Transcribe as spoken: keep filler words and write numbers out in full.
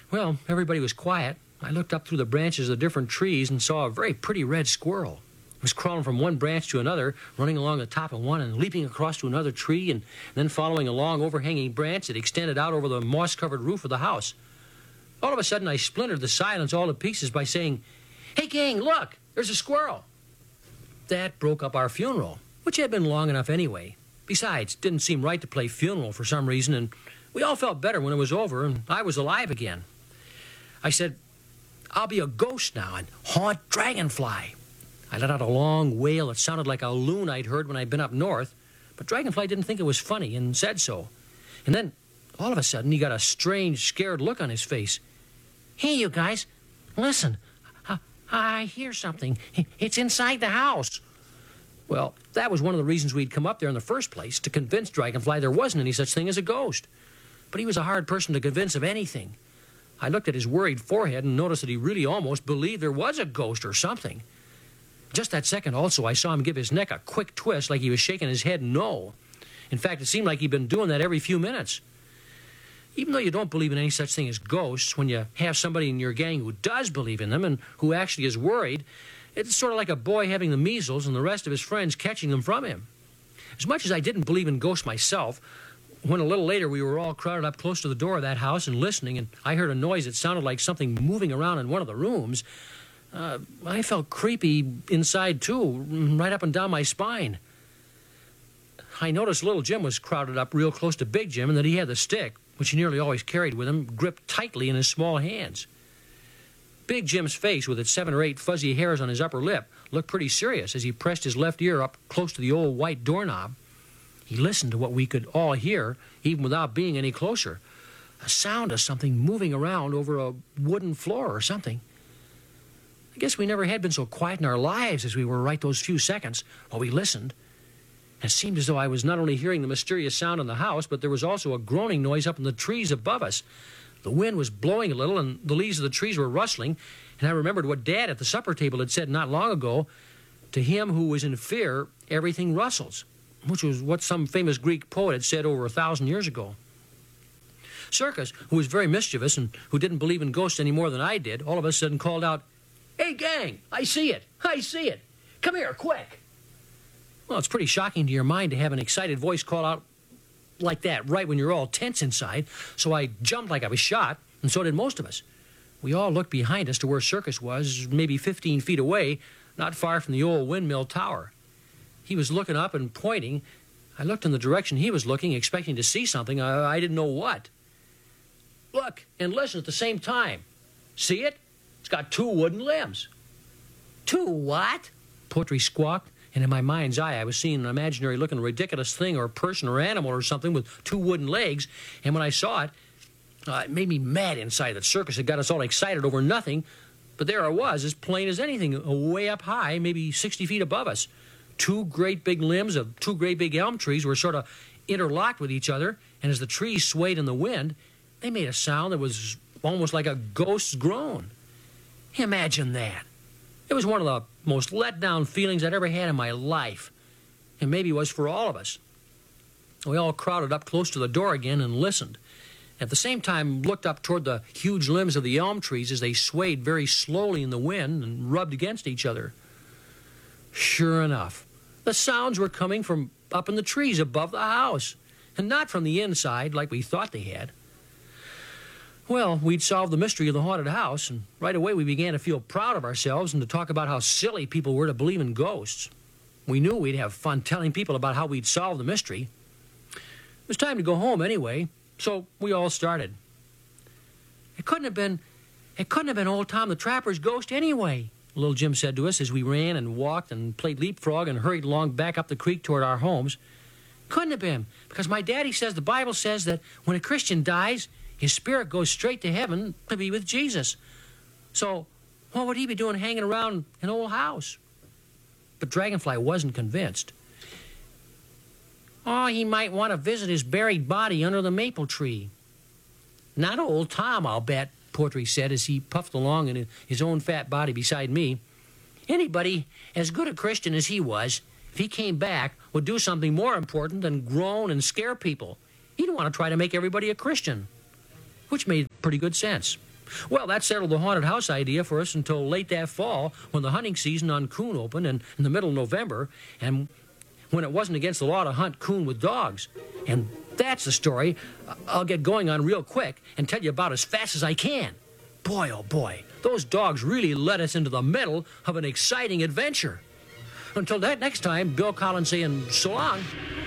Well, everybody was quiet. I looked up through the branches of the different trees and saw a very pretty red squirrel. It was crawling from one branch to another, running along the top of one and leaping across to another tree, and then following a long overhanging branch that extended out over the moss-covered roof of the house. All of a sudden, I splintered the silence all to pieces by saying, "Hey, gang, look, there's a squirrel." That broke up our funeral, which had been long enough anyway. Besides, it didn't seem right to play funeral for some reason, and we all felt better when it was over and I was alive again. I said, "I'll be a ghost now and haunt Dragonfly." I let out a long wail that sounded like a loon I'd heard when I'd been up north, but Dragonfly didn't think it was funny and said so. And then, all of a sudden, he got a strange, scared look on his face. "Hey, you guys, listen, I, I hear something. It's inside the house." Well, that was one of the reasons we'd come up there in the first place, to convince Dragonfly there wasn't any such thing as a ghost. But he was a hard person to convince of anything. I looked at his worried forehead and noticed that he really almost believed there was a ghost or something. Just that second, also, I saw him give his neck a quick twist like he was shaking his head no. In fact, it seemed like he'd been doing that every few minutes. Even though you don't believe in any such thing as ghosts, when you have somebody in your gang who does believe in them and who actually is worried, it's sort of like a boy having the measles and the rest of his friends catching them from him. As much as I didn't believe in ghosts myself, when a little later we were all crowded up close to the door of that house and listening, and I heard a noise that sounded like something moving around in one of the rooms, uh, I felt creepy inside too, right up and down my spine. I noticed little Jim was crowded up real close to Big Jim and that he had the stick, which he nearly always carried with him, gripped tightly in his small hands. Big Jim's face, with its seven or eight fuzzy hairs on his upper lip, looked pretty serious as he pressed his left ear up close to the old white doorknob. He listened to what we could all hear, even without being any closer. A sound of something moving around over a wooden floor or something. I guess we never had been so quiet in our lives as we were right those few seconds while we listened. It seemed as though I was not only hearing the mysterious sound in the house, but there was also a groaning noise up in the trees above us. The wind was blowing a little, and the leaves of the trees were rustling, and I remembered what Dad at the supper table had said not long ago, "To him who is in fear, everything rustles," which was what some famous Greek poet had said over a thousand years ago. Circus, who was very mischievous and who didn't believe in ghosts any more than I did, all of a sudden called out, "Hey, gang, I see it, I see it. Come here, quick." Well, it's pretty shocking to your mind to have an excited voice call out like that right when you're all tense inside, so I jumped like I was shot, and so did most of us. We all looked behind us to where Circus was, maybe fifteen feet away, not far from the old windmill tower. He was looking up and pointing. I looked in the direction he was looking, expecting to see something. I, I didn't know what. "Look and listen at the same time. See it? It's got two wooden limbs." "Two what?" Poetry squawked, and in my mind's eye I was seeing an imaginary-looking ridiculous thing or person or animal or something with two wooden legs, and when I saw it, uh, it made me mad inside that Circus had got us all excited over nothing, but there I was, as plain as anything, way up high, maybe sixty feet above us. Two great big limbs of two great big elm trees were sort of interlocked with each other, and as the trees swayed in the wind, they made a sound that was almost like a ghost's groan. Imagine that. It was one of the most let-down feelings I'd ever had in my life, and maybe it was for all of us. We all crowded up close to the door again and listened. At the same time, looked up toward the huge limbs of the elm trees as they swayed very slowly in the wind and rubbed against each other. Sure enough, the sounds were coming from up in the trees above the house, and not from the inside like we thought they had. Well, we'd solved the mystery of the haunted house, and right away we began to feel proud of ourselves and to talk about how silly people were to believe in ghosts. We knew we'd have fun telling people about how we'd solved the mystery. It was time to go home anyway, so we all started. It couldn't have been, it couldn't have been old Tom the Trapper's ghost anyway, little Jim said to us as we ran and walked and played leapfrog and hurried along back up the creek toward our homes. Couldn't have been, because my daddy says the Bible says that when a Christian dies, his spirit goes straight to heaven to be with Jesus. So what would he be doing hanging around an old house? But Dragonfly wasn't convinced. "Oh, he might want to visit his buried body under the maple tree." "Not old Tom, I'll bet," Poetry said as he puffed along in his own fat body beside me. "Anybody as good a Christian as he was, if he came back, would do something more important than groan and scare people. He'd want to try to make everybody a Christian." Which made pretty good sense. Well, that settled the haunted house idea for us until late that fall when the hunting season on coon opened in, in the middle of November, and when it wasn't against the law to hunt coon with dogs. And that's the story I'll get going on real quick and tell you about as fast as I can. Boy, oh boy, those dogs really led us into the middle of an exciting adventure. Until that next time, Bill Collins saying so long.